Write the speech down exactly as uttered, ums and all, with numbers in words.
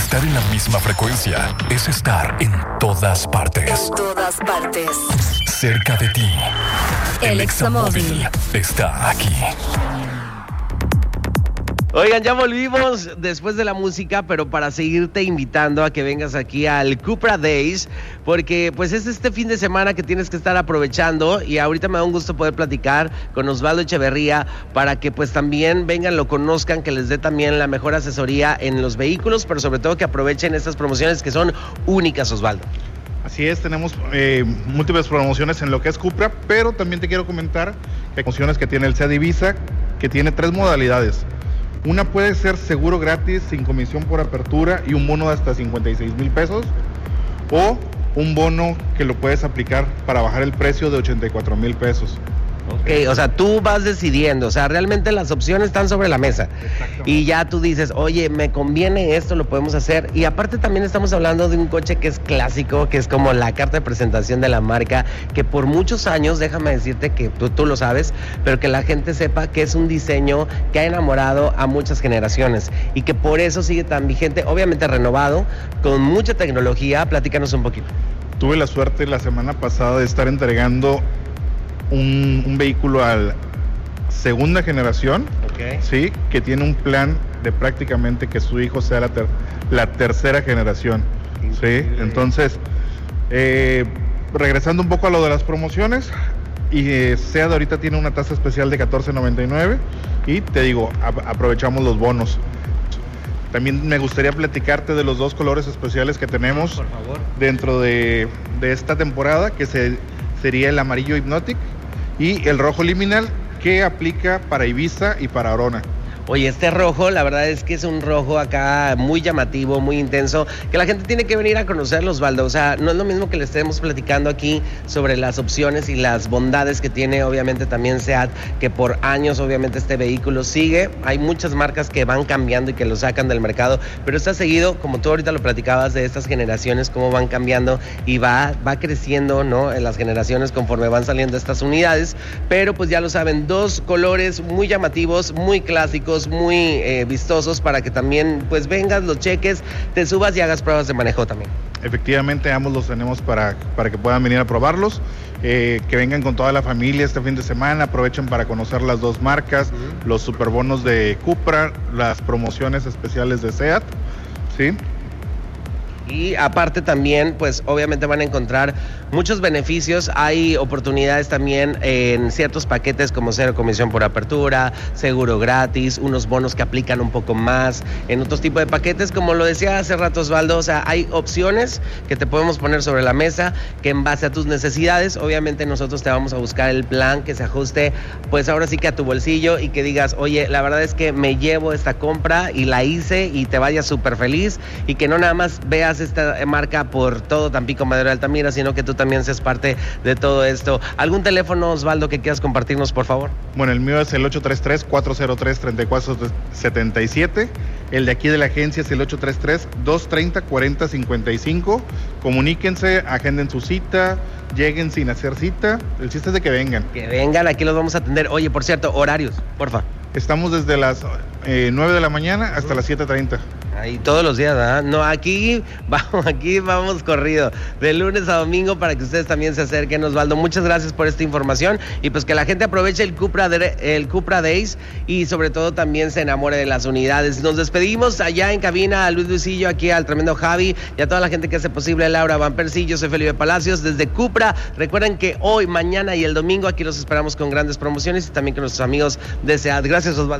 Estar en la misma frecuencia es estar en todas partes. En todas partes. Cerca de ti. El Examóvil está aquí. Oigan, ya volvimos después de la música, pero para seguirte invitando a que vengas aquí al Cupra Days, porque pues es este fin de semana que tienes que estar aprovechando, y ahorita me da un gusto poder platicar con Osvaldo Echeverría para que pues también vengan, lo conozcan, que les dé también la mejor asesoría en los vehículos, pero sobre todo que aprovechen estas promociones que son únicas, Osvaldo. Así es, tenemos eh, múltiples promociones en lo que es Cupra, pero también te quiero comentar que hay promociones que tiene el SEAT Ibiza, que tiene tres modalidades. Una puede ser seguro gratis, sin comisión por apertura y un bono de hasta cincuenta y seis mil pesos, o un bono que lo puedes aplicar para bajar el precio de ochenta y cuatro mil pesos. Ok, o sea, tú vas decidiendo, o sea, realmente las opciones están sobre la mesa y ya tú dices, oye, me conviene esto, lo podemos hacer. Y aparte también estamos hablando de un coche que es clásico, que es como la carta de presentación de la marca, que por muchos años, déjame decirte que tú, tú lo sabes, pero que la gente sepa que es un diseño que ha enamorado a muchas generaciones y que por eso sigue tan vigente, obviamente renovado, con mucha tecnología. Platícanos un poquito. Tuve la suerte la semana pasada de estar entregando Un, un vehículo a la segunda generación, okay. Sí, que tiene un plan de prácticamente que su hijo sea la, ter, la tercera generación, sí. Entonces, eh, regresando un poco a lo de las promociones, y eh, SEAT ahorita tiene una tasa especial de catorce noventa y nueve y te digo, a, aprovechamos los bonos. También me gustaría platicarte de los dos colores especiales que tenemos, por favor, dentro de, de esta temporada, que se, sería el amarillo Hypnotic y el rojo Liminal, que aplica para Ibiza y para Arona. Oye, este rojo, la verdad es que es un rojo acá muy llamativo, muy intenso, que la gente tiene que venir a conocerlo, Osvaldo. O sea, no es lo mismo que le estemos platicando aquí sobre las opciones y las bondades que tiene, obviamente, también SEAT, que por años, obviamente, este vehículo sigue. Hay muchas marcas que van cambiando y que lo sacan del mercado, pero está seguido, como tú ahorita lo platicabas, de estas generaciones, cómo van cambiando y va, va creciendo, ¿no? En las generaciones conforme van saliendo estas unidades. Pero, pues ya lo saben, dos colores muy llamativos, muy clásicos, muy eh, vistosos, para que también pues vengas, los cheques, te subas y hagas pruebas de manejo también. Efectivamente, ambos los tenemos para, para que puedan venir a probarlos, eh, que vengan con toda la familia este fin de semana, aprovechen para conocer las dos marcas, uh-huh. Los superbonos de Cupra, las promociones especiales de SEAT, ¿sí? Y aparte también, pues obviamente van a encontrar muchos beneficios. Hay oportunidades también en ciertos paquetes como cero comisión por apertura, seguro gratis, unos bonos que aplican un poco más en otros tipos de paquetes. Como lo decía hace rato Osvaldo, o sea, hay opciones que te podemos poner sobre la mesa que en base a tus necesidades, obviamente nosotros te vamos a buscar el plan que se ajuste, pues ahora sí que a tu bolsillo, y que digas, oye, la verdad es que me llevo esta compra y la hice, y te vayas súper feliz, y que no nada más veas esta marca por todo Tampico, Madero de Altamira, sino que tú también seas parte de todo esto. ¿Algún teléfono, Osvaldo, que quieras compartirnos, por favor? Bueno, el mío es el ocho tres tres, cuatro cero tres, tres cuatro siete siete. El de aquí de la agencia es el ocho tres tres, dos tres cero, cuatro cero cinco cinco. Comuníquense, agenden su cita, lleguen sin hacer cita. El chiste es de que vengan. Que vengan, aquí los vamos a atender. Oye, por cierto, horarios, porfa. Estamos desde las eh, nueve de la mañana hasta las siete treinta. Ahí todos los días, ¿verdad? No, aquí vamos, aquí vamos corrido, de lunes a domingo, para que ustedes también se acerquen, Osvaldo. Muchas gracias por esta información, y pues que la gente aproveche el Cupra, de, el Cupra Days, y sobre todo también se enamore de las unidades. Nos despedimos allá en cabina a Luis Luisillo, aquí al tremendo Javi, y a toda la gente que hace posible, Laura Van Persie. Yo soy Felipe Palacios desde Cupra. Recuerden que hoy, mañana y el domingo aquí los esperamos con grandes promociones, y también con nuestros amigos de SEAT. Gracias, Osvaldo.